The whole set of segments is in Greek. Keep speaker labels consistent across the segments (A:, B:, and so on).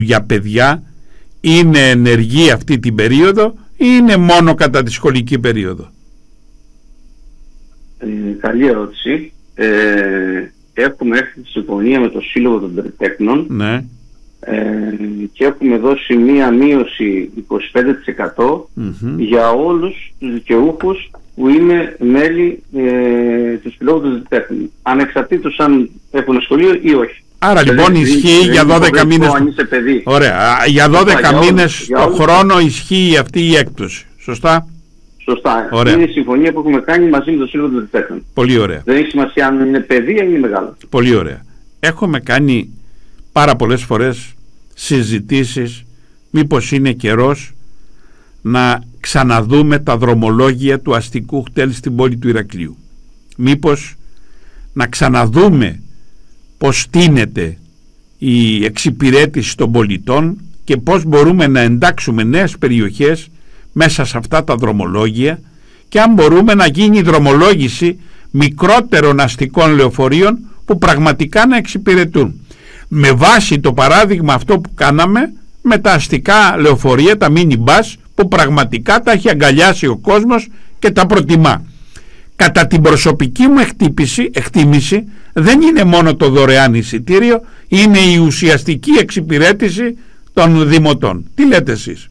A: για παιδιά είναι ενεργοί αυτή την περίοδο ή είναι μόνο κατά τη σχολική περίοδο?
B: Καλή ερώτηση. Έχουμε έρθει στη συμφωνία με το Σύλλογο των Τριτέκνων,
A: ναι,
B: και έχουμε δώσει μία μείωση 25% για όλους τους δικαιούχους που είναι μέλη του Συλλόγου των Τριτέκνων, ανεξαρτήτως αν έχουν σχολείο ή όχι.
A: Άρα λοιπόν ισχύει για 12 μήνες. Ωραία. Για 12 μήνες το χρόνο ισχύει αυτή η έκπτωση. Σωστά.
B: Σωστά.
A: Ωραία.
B: Είναι η συμφωνία που έχουμε κάνει μαζί με το Σύλλογο των Τριτέκνων.
A: Πολύ ωραία.
B: Δεν έχει σημασία αν είναι παιδί ή αν είναι μεγάλο.
A: Πολύ ωραία. Έχουμε κάνει πάρα πολλές φορές συζητήσεις μήπως είναι καιρός να ξαναδούμε τα δρομολόγια του αστικού χτέλ στην πόλη του Ηρακλείου. Μήπως να ξαναδούμε πώς τίνεται η εξυπηρέτηση των πολιτών και πώς μπορούμε να εντάξουμε νέες περιοχές μέσα σε αυτά τα δρομολόγια, και αν μπορούμε να γίνει η δρομολόγηση μικρότερων αστικών λεωφορείων που πραγματικά να εξυπηρετούν, με βάση το παράδειγμα αυτό που κάναμε με τα αστικά λεωφορεία, τα mini bus, που πραγματικά τα έχει αγκαλιάσει ο κόσμος και τα προτιμά. Κατά την προσωπική μου εκτίμηση δεν είναι μόνο το δωρεάν εισιτήριο, είναι η ουσιαστική εξυπηρέτηση των δημοτών. Τι λέτε εσείς?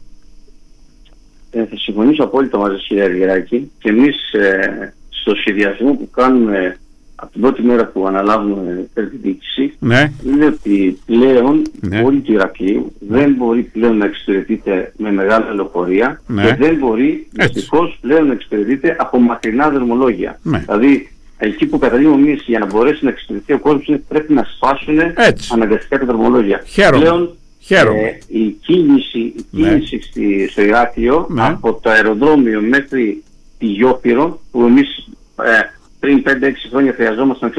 B: Θα συμφωνήσω απόλυτα μαζί σας, κύριε Αργυράκη, και εμείς στο σχεδιασμό που κάνουμε από την πρώτη μέρα που αναλάβουμε τη διοίκηση,
A: ναι,
B: είναι ότι πλέον η πόλη του Ηρακλείου δεν μπορεί πλέον να εξυπηρετείται με μεγάλα λεωφορεία,
A: ναι,
B: και δεν μπορεί δυστυχώς πλέον να εξυπηρετείται από μακρινά δρομολόγια. Ναι. Δηλαδή εκεί που καταλήγουμε εμείς για να μπορέσει να εξυπηρετεί ο κόσμος πρέπει να σπάσουν αναγκαστικά τα δρομολόγια. Πλέον η κίνηση στο Ηράκλειο, από το αεροδρόμιο μέχρι τη Γιώπυρο, που εμείς πριν 5-6 χρόνια χρειαζόμασταν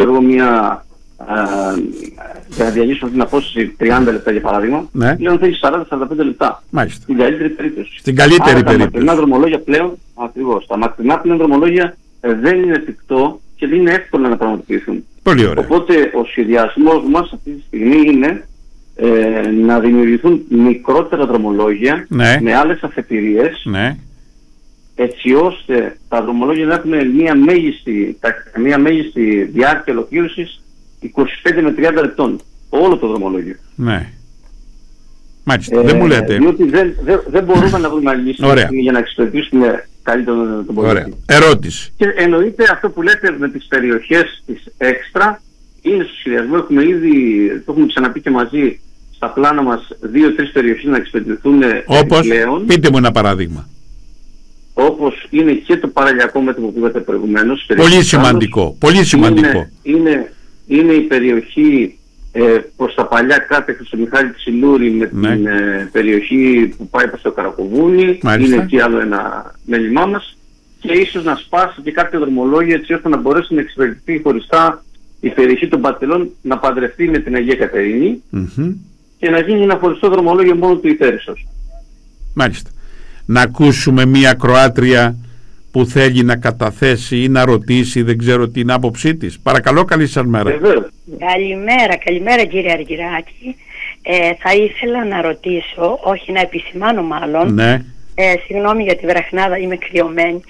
B: για να διαγύσουμε την απόσταση 30 λεπτά για παράδειγμα, πλέον θέλει 40-45 λεπτά.
A: Μάλιστα.
B: Στην καλύτερη περίπτωση.
A: Στην καλύτερη
B: Άρα,
A: περίπτωση.
B: Τα μακρινά δρομολόγια πλέον, ακριβώς, τα μακρινά πλέον δρομολόγια δεν είναι εφικτό και δεν είναι εύκολο να πραγματοποιηθούν.
A: Πολύ ωραία.
B: Οπότε ο σχεδιασμός μας αυτή τη στιγμή είναι να δημιουργηθούν μικρότερα δρομολόγια, με άλλες αφετηρίες, έτσι ώστε τα δρομολόγια να έχουν μια μέγιστη διάρκεια ολοκλήρωσης 25 με 30 λεπτών. Όλο το δρομολόγιο.
A: Ναι. Μάλιστα. Δεν μου λέτε.
B: Διότι δεν μπορούμε να βρούμε λύση για να εξυπηρετήσουμε καλύτερα τον πολίτη.
A: Ωραία. Ερώτηση.
B: Και εννοείται αυτό που λέτε με τις περιοχές της έξτρα είναι στο σχεδιασμό. Έχουμε ήδη, το έχουμε ξαναπεί και μαζί, στα πλάνα μας 2-3 περιοχές να εξυπηρετηθούν επιπλέον.
A: Πείτε μου ένα παράδειγμα.
B: Όπως είναι και το παραλιακό μέτωπο που είπατε προηγουμένως.
A: Πολύ σημαντικό. Πολύ σημαντικό.
B: Είναι η περιοχή προς τα παλιά κάτω Χρυσομιχάλη Ψιλούρη με την περιοχή που πάει προς το Καρακοβούνι.
A: Μάλιστα.
B: Είναι εκεί άλλο ένα μέλημά μας. Και ίσως να σπάσει και κάποια δρομολόγια έτσι ώστε να μπορέσει να εξυπηρετηθεί χωριστά η περιοχή των Πατελών, να παντρευτεί με την Αγία Κατερίνη και να γίνει ένα χωριστό δρομολόγιο μόνο του Ιθέρισσος.
A: Μάλιστα. Να ακούσουμε μία Κροάτρια που θέλει να καταθέσει ή να ρωτήσει, δεν ξέρω την άποψή της. Παρακαλώ, καλή σας μέρα.
C: Καλημέρα κύριε Αργυράκη. Θα ήθελα να ρωτήσω, όχι να επισημάνω μάλλον, συγγνώμη για τη βραχνάδα, είμαι κρυωμένη,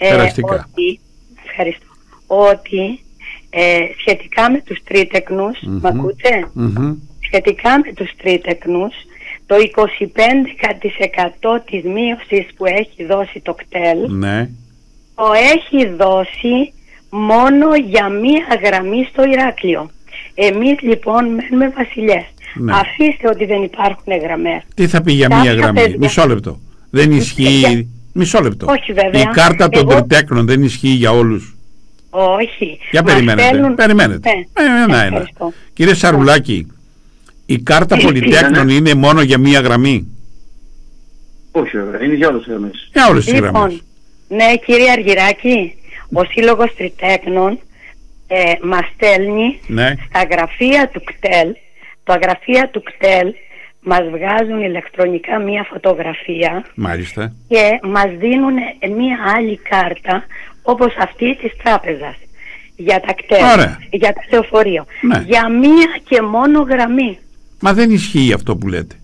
C: ότι σχετικά με τους τρίτεκνους, μ' ακούτε? Σχετικά με τους τρίτεκνους, το 25% της μείωσης που έχει δώσει το ΚΤΕΛ το έχει δώσει μόνο για μία γραμμή στο Ηράκλειο. Εμείς λοιπόν μένουμε βασιλιές. Αφήστε ότι δεν υπάρχουν γραμμές.
A: Τι θα πει για μία γραμμή? Μισό λεπτό. Δεν ισχύει. Μισό λεπτό.
C: Όχι βέβαια.
A: Η κάρτα των τριτέκνων δεν ισχύει για όλους?
C: Όχι.
A: Για περιμένετε. Κύριε Σαρουλάκη, η κάρτα πολυτέκνων είναι μόνο για μία γραμμή?
B: Όχι βέβαια, είναι για όλες τις γραμμές.
A: Για όλες τις γραμμές.
C: Ναι κύριε Αργυράκη, ο Σύλλογος Τριτέκνων μας στέλνει στα γραφεία του ΚΤΕΛ. Τα γραφεία του κτέλ μας βγάζουν ηλεκτρονικά μία φωτογραφία.
A: Μάλιστα.
C: Και μας δίνουν μία άλλη κάρτα όπως αυτή της τράπεζας για τα κτέλ, για το λεωφορείο. Για μία και μόνο γραμμή.
A: Μα δεν ισχύει αυτό που λέτε.